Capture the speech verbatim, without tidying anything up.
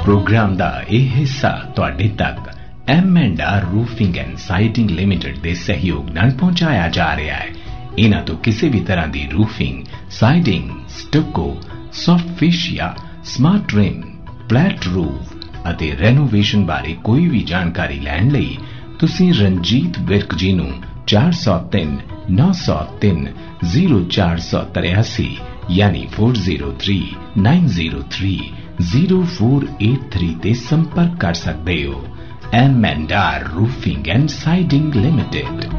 Programme का यह हिस्सा तुहाडे तक M and are roofing and siding limited के सहयोग नाल पहुंचाया जा रहा है। इन्हां तो किसी भी तरह की roofing, siding, स्टको, soft fascia, smart rim, flat roof अते रेनोवेशन बारे कोई भी जानकारी लैण लई तुसीं रंजीत विर्क जी नूं चार सौ तीन नौ सौ तीन जीरो चार सौ तिरासी यानी four zero three nine zero three zero four eight three ते संपर्क कर सकते हो। M and are roofing and siding limited.